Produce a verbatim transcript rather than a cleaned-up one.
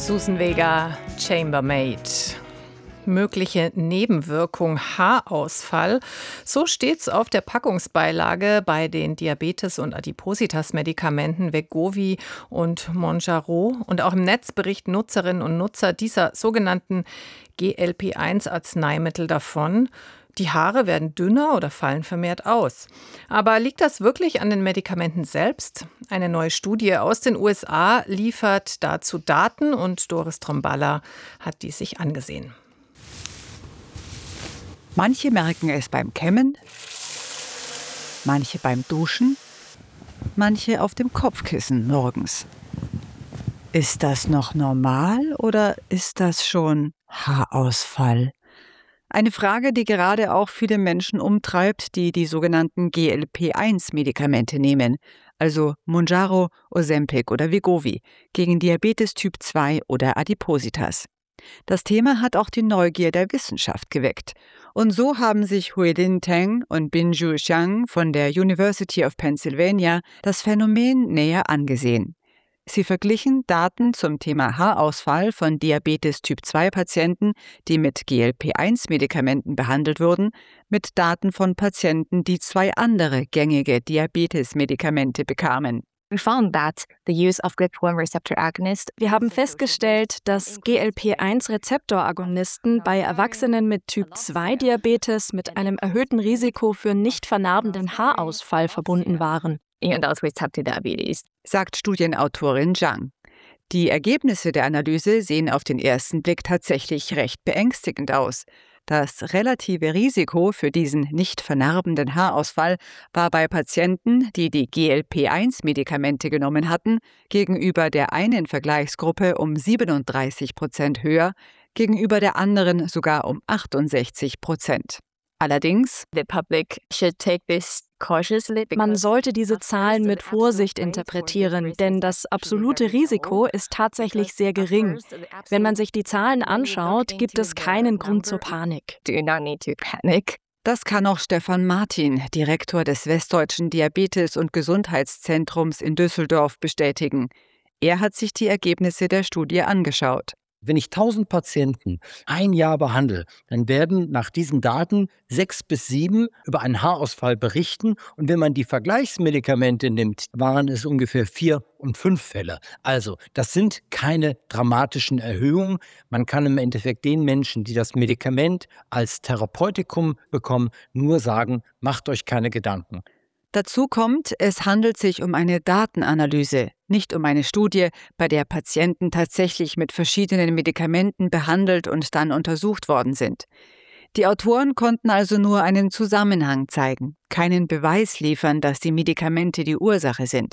Suzanne Vega, Chambermaid. Mögliche Nebenwirkung Haarausfall. So steht's auf der Packungsbeilage bei den Diabetes- und Adipositas-Medikamenten Wegovy und Mounjaro. Und auch im Netz berichten Nutzerinnen und Nutzer dieser sogenannten G L P eins Arzneimittel davon. Die Haare werden dünner oder fallen vermehrt aus. Aber liegt das wirklich an den Medikamenten selbst? Eine neue Studie aus den U S A liefert dazu Daten und Doris Tromballa hat die sich angesehen. Manche merken es beim Kämmen, manche beim Duschen, manche auf dem Kopfkissen morgens. Ist das noch normal oder ist das schon Haarausfall? Eine Frage, die gerade auch viele Menschen umtreibt, die die sogenannten G L P eins Medikamente nehmen, also Mounjaro, Ozempic oder Wegovy, gegen Diabetes Typ zwei oder Adipositas. Das Thema hat auch die Neugier der Wissenschaft geweckt. Und so haben sich Huilin Teng und Binju Xiang von der University of Pennsylvania das Phänomen näher angesehen. Sie verglichen Daten zum Thema Haarausfall von Diabetes Typ zwei Patienten, die mit G L P eins Medikamenten behandelt wurden, mit Daten von Patienten, die zwei andere gängige Diabetes-Medikamente bekamen. Wir haben festgestellt, dass G L P eins Rezeptoragonisten bei Erwachsenen mit Typ zwei Diabetes mit einem erhöhten Risiko für nicht vernarbenden Haarausfall verbunden waren. Sagt Studienautorin Zhang. Die Ergebnisse der Analyse sehen auf den ersten Blick tatsächlich recht beängstigend aus. Das relative Risiko für diesen nicht vernarbenden Haarausfall war bei Patienten, die die G L P eins Medikamente genommen hatten, gegenüber der einen Vergleichsgruppe um siebenunddreißig Prozent höher, gegenüber der anderen sogar um achtundsechzig Prozent. Allerdings, man sollte diese Zahlen mit Vorsicht interpretieren, denn das absolute Risiko ist tatsächlich sehr gering. Wenn man sich die Zahlen anschaut, gibt es keinen Grund zur Panik. Das kann auch Stefan Martin, Direktor des Westdeutschen Diabetes- und Gesundheitszentrums in Düsseldorf, bestätigen. Er hat sich die Ergebnisse der Studie angeschaut. Wenn ich tausend Patienten ein Jahr behandle, dann werden nach diesen Daten sechs bis sieben über einen Haarausfall berichten. Und wenn man die Vergleichsmedikamente nimmt, waren es ungefähr vier und fünf Fälle. Also das sind keine dramatischen Erhöhungen. Man kann im Endeffekt den Menschen, die das Medikament als Therapeutikum bekommen, nur sagen, macht euch keine Gedanken. Dazu kommt, es handelt sich um eine Datenanalyse, nicht um eine Studie, bei der Patienten tatsächlich mit verschiedenen Medikamenten behandelt und dann untersucht worden sind. Die Autoren konnten also nur einen Zusammenhang zeigen, keinen Beweis liefern, dass die Medikamente die Ursache sind.